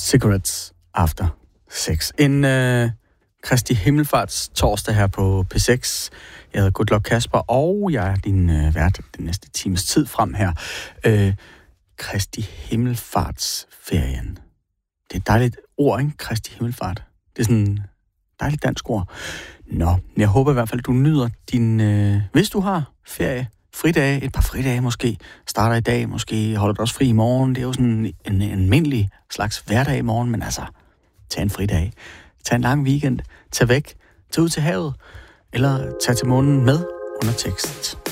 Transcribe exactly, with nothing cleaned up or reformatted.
Cigarettes After Sex. En øh, Kristi Himmelfarts torsdag her på P seks. Jeg hedder Goodluck Kasper, og jeg er din øh, vært den næste times tid frem her. Øh, Kristi Himmelfartsferien. Det er et dejligt ord, ikke? Kristi Himmelfart. Det er sådan et dejligt dansk ord. Nå, jeg håber i hvert fald, du nyder din... Øh, hvis du har ferie, fridage, et par fridage måske, starter i dag, måske holder du også fri i morgen. Det er jo sådan en, en, en almindelig slags hverdag i morgen, men altså, tag en fridag. Tag en lang weekend. Tag væk. Tag ud til havet. Eller tag til månen med undertekst.